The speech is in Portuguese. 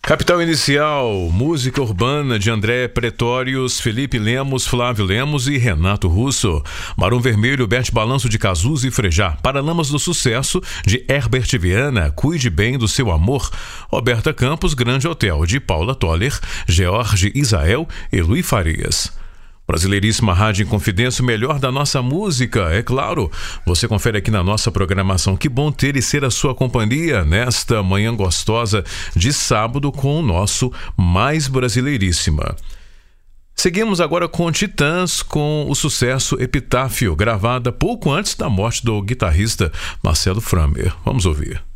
Capital Inicial, música urbana de André Pretórios, Felipe Lemos, Flávio Lemos e Renato Russo. Barão Vermelho, Bert Balanço de Cazuza e Frejá. Paralamas do Sucesso de Herbert Viana, Cuide Bem do Seu Amor. Roberta Campos, Grande Hotel de Paula Toller, George Isael e Luí Farias. Brasileiríssima Rádio Inconfidência, o melhor da nossa música, é claro. Você confere aqui na nossa programação. Que bom ter e ser a sua companhia nesta manhã gostosa de sábado com o nosso Mais Brasileiríssima. Seguimos agora com Titãs, com o sucesso Epitáfio, gravada pouco antes da morte do guitarrista Marcelo Framer. Vamos ouvir.